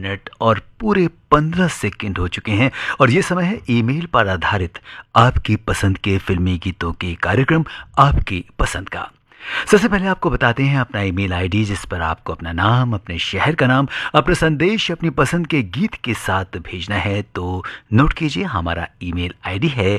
Minute और पूरे 15 second हो चुके हैं और ये समय है ईमेल पर आधारित आपकी पसंद के फिल्मी गीतों के कार्यक्रम आपकी पसंद का। सबसे पहले आपको बताते हैं अपना ईमेल आईडी जिस पर आपको अपना नाम, अपने शहर का नाम, अपना संदेश अपनी पसंद के गीत के साथ भेजना है। तो नोट कीजिए, हमारा ईमेल आईडी है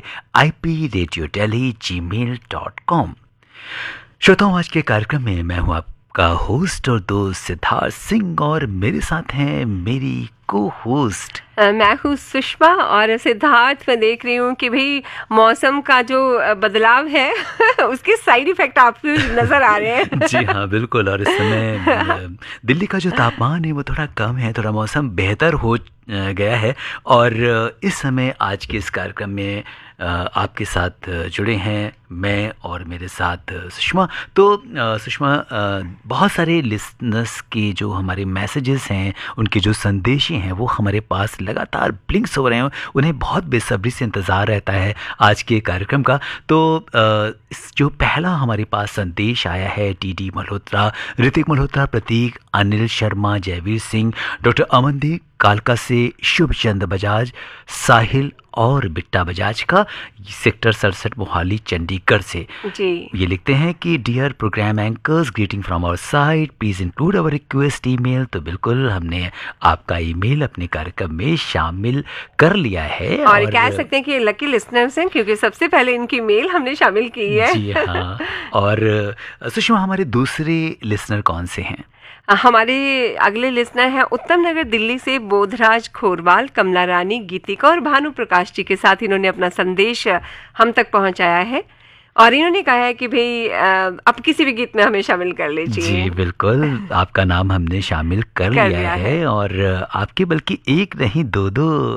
ipradiodelhi@gmail.com। श्रोताओं, आज के कार्यक्रम में मैं हूं आपका होस्ट और दोस्त सिद्धार्थ सिंह और मेरे साथ हैं मेरी को होस्ट मैं हूँ सुषमा। और सिद्धार्थ, मैं देख रही हूँ कि भाई मौसम का जो बदलाव है उसके साइड इफेक्ट आपको नजर आ रहे हैं। जी हाँ, बिल्कुल। और इस समय दिल्ली का जो तापमान है वो थोड़ा कम है, थोड़ा मौसम बेहतर हो गया है। और इस समय आज के इस कार्यक्रम में आपके साथ जुड़े हैं मैं और मेरे साथ सुषमा। तो सुषमा, बहुत सारे लिसनर्स के जो हमारे मैसेजेस हैं, उनके जो संदेश हैं वो हमारे पास लगातार ब्लिंक्स हो रहे हैं। उन्हें बहुत बेसब्री से इंतज़ार रहता है आज के कार्यक्रम का। तो जो पहला हमारे पास संदेश आया है टी मल्होत्रा, ऋतिक मल्होत्रा, प्रतीक, अनिल शर्मा, जयवीर सिंह, डॉक्टर अमनदीप कालका से, शुभचंद बजाज, साहिल और बिट्टा बजाज का, सेक्टर 67 मोहाली चंडीगढ़ से जी। ये लिखते हैं कि dear programme anchors, greeting from our side, please include our request email. तो बिल्कुल हमने आपका ईमेल अपने कार्यक्रम में शामिल कर लिया है और कह सकते हैं कि लकी लिसनर्स हैं क्योंकि सबसे पहले इनकी मेल हमने शामिल की है। जी हाँ। और सुषमा, हमारे दूसरे लिसनर कौन से हैं? हमारे अगले लिसनर हैं उत्तम नगर दिल्ली से बोधराज खोरवाल, कमला रानी, गीतिका और भानु प्रकाश जी के साथ इन्होंने अपना संदेश हम तक पहुंचाया है और इन्होंने कहा है कि भाई अब किसी भी गीत में हमें शामिल कर लीजिए। जी बिल्कुल, आपका नाम हमने शामिल कर लिया है और आपके बल्कि एक नहीं दो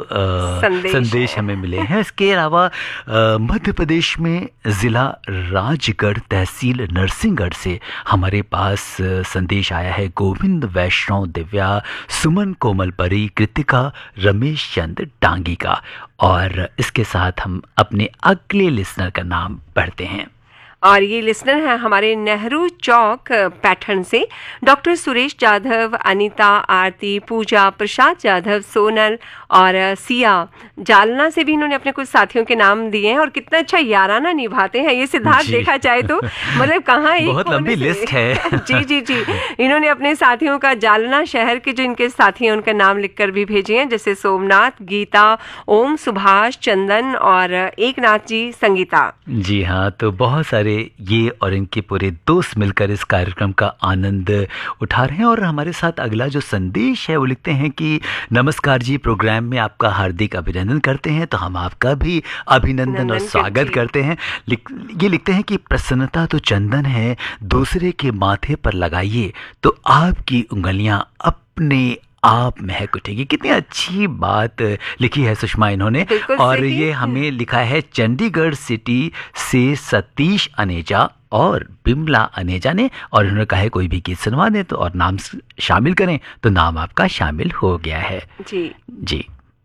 संदेश हमें मिले हैं। इसके अलावा मध्य प्रदेश में ज़िला राजगढ़, तहसील नरसिंहगढ़ से हमारे पास संदेश आया है गोविंद, वैष्णव, दिव्या, सुमन, कोमलपरी, कृतिका, रमेश चंद्र डांगी का। और इसके साथ हम अपने अगले लिसनर का नाम पढ़ते हैं और ये लिसनर हैं हमारे नेहरू चौक पैठन से डॉक्टर सुरेश जाधव, अनीता, आरती, पूजा, प्रसाद जाधव, सोनल और सिया। जालना से भी इन्होंने अपने कुछ साथियों के नाम दिए हैं और कितना अच्छा याराना निभाते हैं ये सिद्धार्थ, देखा जाए तो मतलब कहाँ एक बहुत लंबी लिस्ट है। जी जी जी। इन्होंने अपने साथियों का जालना शहर के जो इनके साथी हैं उनका नाम लिखकर भी भेजे हैं, जैसे सोमनाथ, गीता, ओम, सुभाष, चंदन और एकनाथ जी, संगीता। जी हाँ, तो बहुत सारे ये और इनके पूरे दोस्त मिलकर इस कार्यक्रम का आनंद उठा रहे हैं। और हमारे साथ अगला जो संदेश है वो लिखते हैं कि नमस्कार जी, प्रोग्राम में आपका हार्दिक अभिनंदन करते हैं। तो हम आपका भी अभिनंदन और स्वागत करते हैं। ये लिखते हैं कि प्रसन्नता तो चंदन है, दूसरे के माथे पर लगाइए तो आपकी उंगलियां अपने आप महक उठेगी। कितनी अच्छी बात लिखी है सुषमा इन्होंने। और ये हमें लिखा है चंडीगढ़ सिटी से सतीश अनेजा और बिमला अनेजा ने, और इन्होंने कहा है कोई भी गीत सुनवा दें तो और नाम शामिल करें, तो नाम आपका शामिल हो गया है जी जी।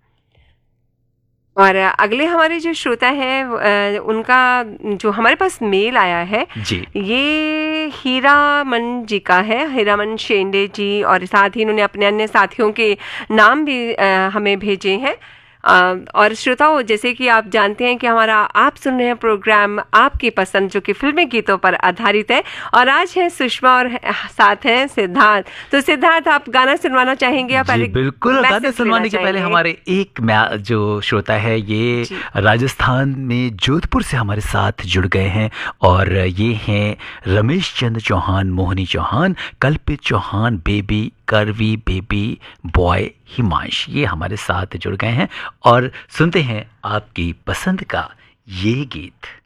और अगले हमारे जो श्रोता हैं उनका जो हमारे पास मेल आया है जी, ये हीरामन जी का है, हीरामन शेंडे जी। और साथ ही इन्होंने अपने अन्य साथियों के नाम भी हमें भेजे हैं। और श्रोताओं, जैसे कि आप जानते हैं कि हमारा आप सुन रहे हैं प्रोग्राम आपकी पसंद जो कि फिल्मी गीतों पर आधारित है। और आज है सुषमा और साथ हैं सिद्धार्थ। तो सिद्धार्थ, आप गाना सुनवाना चाहेंगे? आप जी बिल्कुल। गाना सुनवाने के पहले हमारे एक जो श्रोता है ये राजस्थान में जोधपुर से हमारे साथ जुड़ गए हैं और ये हैं रमेश चंद्र चौहान, मोहनी चौहान, कल्पित चौहान, बेबी, करवी, बेबी बॉय, हिमांश। ये हमारे साथ जुड़ गए हैं और सुनते हैं आपकी पसंद का ये गीत।